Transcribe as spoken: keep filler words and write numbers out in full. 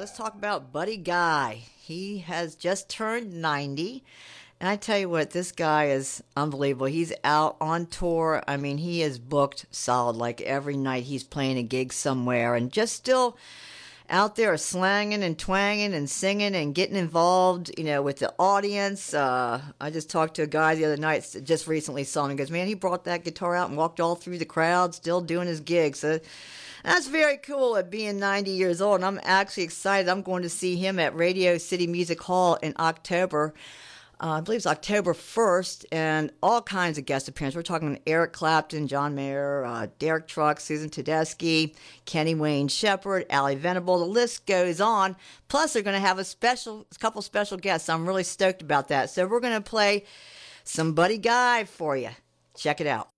let's talk about Buddy Guy. He has just turned ninety. And I tell you what, this guy is unbelievable. He's out on tour. I mean, he is booked solid. Like every night he's playing a gig somewhere and just still out there slanging and twanging and singing and getting involved, you know, with the audience. Uh, I just talked to a guy the other night, just recently saw him. He goes, man, he brought that guitar out and walked all through the crowd, still doing his gig. So that's very cool at being ninety years old. And I'm actually excited. I'm going to see him at Radio City Music Hall in October. Uh, I believe it's October first, and all kinds of guest appearances. We're talking Eric Clapton, John Mayer, uh, Derek Trucks, Susan Tedeschi, Kenny Wayne Shepherd, Ali Venable. The list goes on. Plus, they're going to have a special, a couple special guests. I'm really stoked about that. So we're going to play some Buddy Guy for you. Check it out.